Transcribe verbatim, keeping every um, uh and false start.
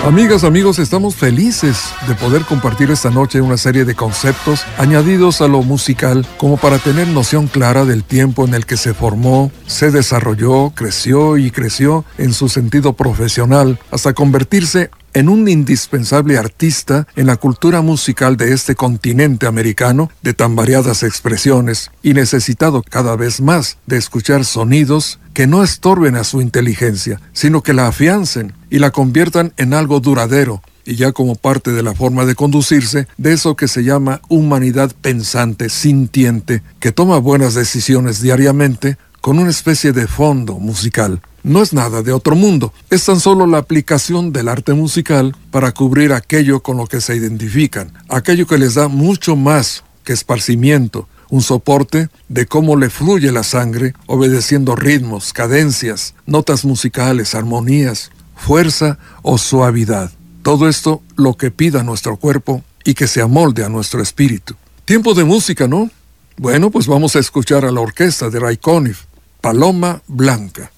Amigas, amigos, estamos felices de poder compartir esta noche una serie de conceptos añadidos a lo musical como para tener noción clara del tiempo en el que se formó, se desarrolló, creció y creció en su sentido profesional hasta convertirse en un indispensable artista en la cultura musical de este continente americano de tan variadas expresiones y necesitado cada vez más de escuchar sonidos que no estorben a su inteligencia, sino que la afiancen y la conviertan en algo duradero y ya como parte de la forma de conducirse de eso que se llama humanidad pensante, sintiente, que toma buenas decisiones diariamente con una especie de fondo musical. No es nada de otro mundo, es tan solo la aplicación del arte musical para cubrir aquello con lo que se identifican, aquello que les da mucho más que esparcimiento, un soporte de cómo le fluye la sangre, obedeciendo ritmos, cadencias, notas musicales, armonías, fuerza o suavidad. Todo esto lo que pida nuestro cuerpo y que se amolde a nuestro espíritu. Tiempo de música, ¿no? Bueno, pues vamos a escuchar a la orquesta de Ray Conniff, Paloma Blanca.